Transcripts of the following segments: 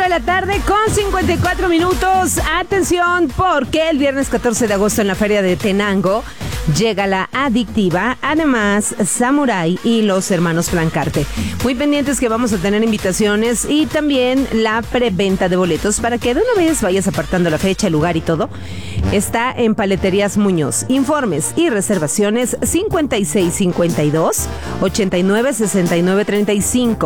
la tarde con 54 minutos. Atención, porque el viernes 14 de agosto en la Feria de Tenango llega la Adictiva, además Samurai y los hermanos Blancarte. Muy pendientes que vamos a tener invitaciones y también la preventa de boletos para que de una vez vayas apartando la fecha, el lugar y todo. Está en Paleterías Muñoz. Informes y reservaciones 5652-896935,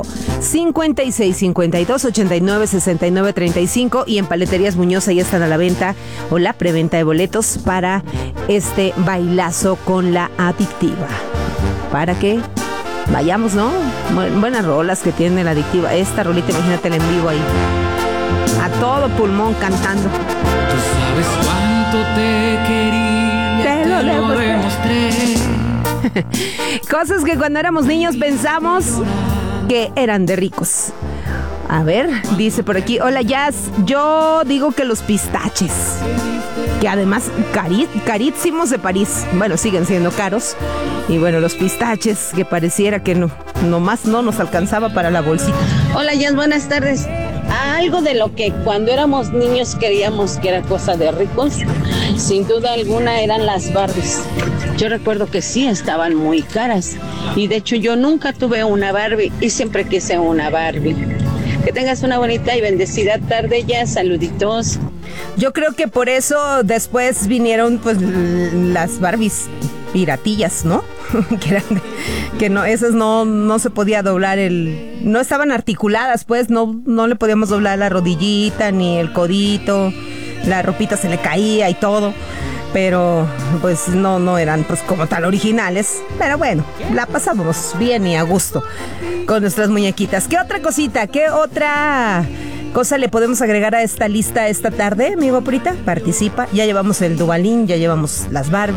5652-896935 y en Paleterías Muñoz ahí están a la venta o la preventa de boletos para este bailazo con la Adictiva. Para que vayamos, ¿no? Buenas rolas que tiene la Adictiva. Esta rolita, imagínatela en vivo ahí. A todo pulmón cantando. Tú sabes cuánto te quería, te lo demostré. Cosas que cuando éramos niños pensamos que eran de ricos. A ver, dice por aquí, hola Jazz, yo digo que los pistaches, que además carísimos de París, bueno, siguen siendo caros, y bueno, los pistaches, que pareciera que nomás no nos alcanzaba para la bolsita. Hola Jazz, buenas tardes. Algo de lo que cuando éramos niños creíamos que era cosa de ricos, sin duda alguna eran las Barbies. Yo recuerdo que sí estaban muy caras y de hecho yo nunca tuve una Barbie y siempre quise una Barbie. Que tengas una bonita y bendecida tarde ya, saluditos. Yo creo que por eso después vinieron pues las Barbies piratillas, ¿no? que no, esas no se podía doblar no estaban articuladas, pues no le podíamos doblar la rodillita ni el codito, la ropita se le caía y todo. Pero pues no eran pues como tal originales. Pero bueno, la pasábamos bien y a gusto con nuestras muñequitas. ¿Qué otra cosita? ¿Qué otra cosa le podemos agregar a esta lista esta tarde, amigo Purita? Participa. Ya llevamos el Dubalín, ya llevamos las Barbie.